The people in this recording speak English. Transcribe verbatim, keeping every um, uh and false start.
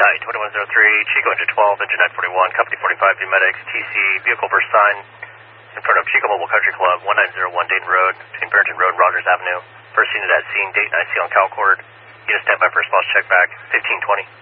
Tight, twenty-one oh three, Chico engine twelve, engine nine forty-one, company forty-five, Medics, T C, vehicle burst sign in front of Chico Mobile Country Club, one nine zero one Dayton Road, between Barrington Road and Rogers Avenue. First unit at scene, Dayton I C on Calcord. Unit stand by for response check back, fifteen twenty.